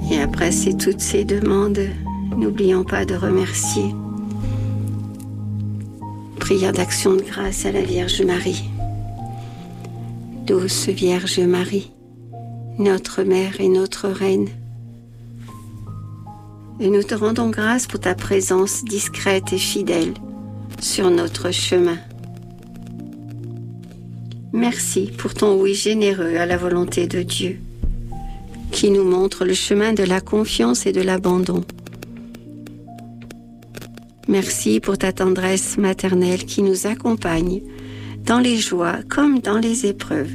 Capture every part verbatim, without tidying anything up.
Et après ces, toutes ces demandes, n'oublions pas de remercier. Prière d'action de grâce à la Vierge Marie. Douce Vierge Marie, notre Mère et notre Reine, et nous te rendons grâce pour ta présence discrète et fidèle sur notre chemin. Merci pour ton oui généreux à la volonté de Dieu, qui nous montre le chemin de la confiance et de l'abandon. Merci pour ta tendresse maternelle qui nous accompagne dans les joies comme dans les épreuves.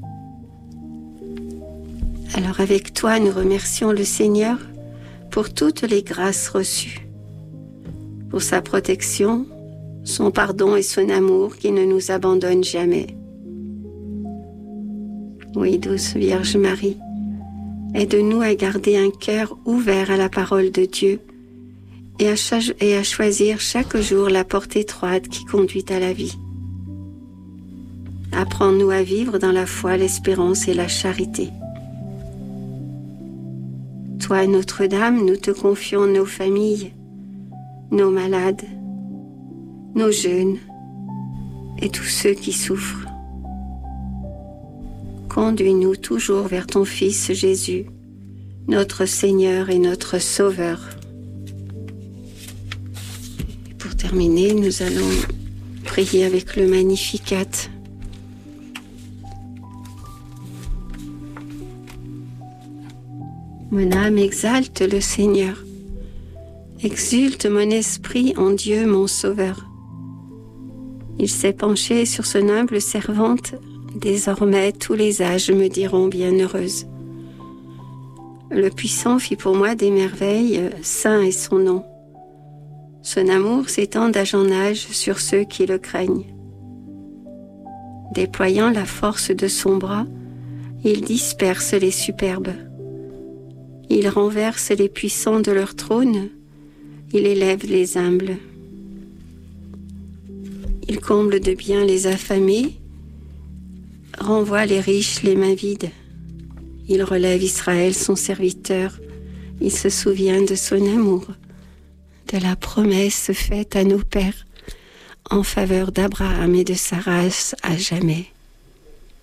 Alors avec toi, nous remercions le Seigneur pour toutes les grâces reçues, pour sa protection, son pardon et son amour qui ne nous abandonnent jamais. Oui, douce Vierge Marie, aide-nous à garder un cœur ouvert à la parole de Dieu et à, cho- et à choisir chaque jour la porte étroite qui conduit à la vie. Apprends-nous à vivre dans la foi, l'espérance et la charité. Toi, Notre-Dame, nous te confions nos familles, nos malades, nos jeunes et tous ceux qui souffrent. Conduis-nous toujours vers ton Fils Jésus, notre Seigneur et notre Sauveur. Et pour terminer, nous allons prier avec le Magnificat. Mon âme exalte le Seigneur. Exulte mon esprit en Dieu mon Sauveur. Il s'est penché sur son humble servante. Désormais, tous les âges me diront bienheureuse. Le Puissant fit pour moi des merveilles, saint est son nom. Son amour s'étend d'âge en âge sur ceux qui le craignent. Déployant la force de son bras, il disperse les superbes. Il renverse les puissants de leur trône, il élève les humbles. Il comble de bien les affamés, renvoie les riches les mains vides. Il relève Israël son serviteur, il se souvient de son amour, de la promesse faite à nos pères en faveur d'Abraham et de sa race à jamais.